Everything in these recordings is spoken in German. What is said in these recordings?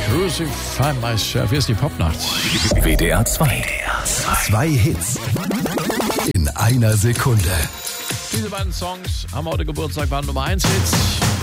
Crucify Myself. Hier ist die Popnacht. WDR 2. Zwei Hits in einer Sekunde. Diese beiden Songs haben heute Geburtstag, waren Nummer 1 Hits.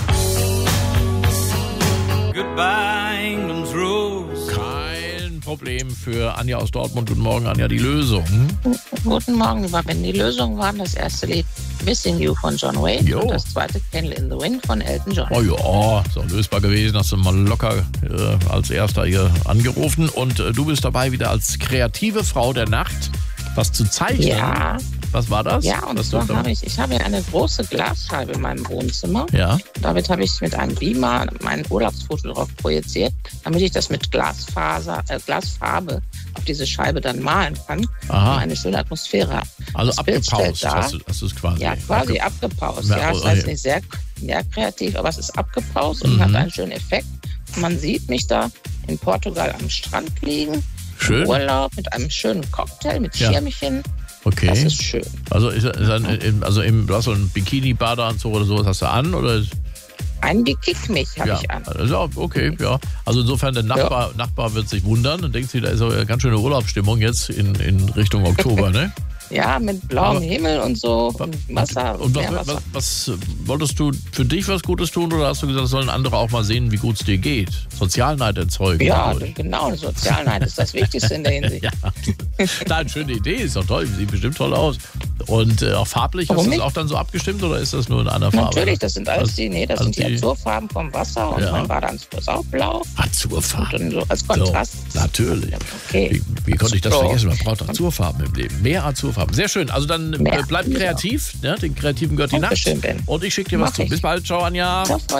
Goodbye, England's Rose. Kein Problem für Anja aus Dortmund. Guten Morgen, Anja, die Lösung. Guten Morgen, lieber Ben. Die Lösung waren das erste Lied Missing You von John Wayne und das zweite Candle in the Wind von Elton John. Oh ja, ist auch lösbar gewesen. Hast du mal locker als Erster hier angerufen. Und du bist dabei wieder als kreative Frau der Nacht, was zu zeichnen. Ja. Was war das? Ja, und zwar habe ich eine große Glasscheibe in meinem Wohnzimmer. Ja. Damit habe ich mit einem Beamer mein Urlaubsfoto drauf projiziert, damit ich das mit Glasfarbe auf diese Scheibe dann malen kann und eine schöne Atmosphäre habe. Also das Bild abgepaust stellt hast du es quasi. Ja, quasi abgepaust. Ja, Ja, das heißt nicht sehr kreativ, aber es ist abgepaust und hat einen schönen Effekt. Man sieht mich da in Portugal am Strand liegen, Schön. im Urlaub mit einem schönen Cocktail, mit Schirmchen. Okay. Das ist schön. Also, du hast so einen Bikini-Badeanzug oder sowas hast du an? Oder? Ein Kick mich habe ich an. Ja, okay, ja. Also insofern, der Nachbar wird sich wundern und denkt sich, da ist aber ganz schöne Urlaubsstimmung jetzt in Richtung Oktober, ne? Ja, mit blauem Himmel und so und Wasser. Und was wolltest du für dich was Gutes tun oder hast du gesagt, sollen andere auch mal sehen, wie gut es dir geht? Sozialneid erzeugen. Ja, genau, Sozialneid ist das Wichtigste in der Hinsicht. Ja. Nein, schöne Idee, ist doch toll, sieht bestimmt toll aus. Und auch farblich, hast du das auch dann so abgestimmt oder ist das nur in einer Farbe? Natürlich, das sind alles die Azurfarben vom Wasser und mein Badeanzug ist auch blau. Azurfarben. So als Kontrast. So, natürlich. Okay. Wie konnte ich das vergessen? Man braucht Azurfarben im Leben. Mehr Azurfarben. Sehr schön. Also dann bleib kreativ. Ja, den Kreativen gehört die Nacht. Schön, Ben. Und ich schicke dir was zu. Bis bald. Ciao, Anja.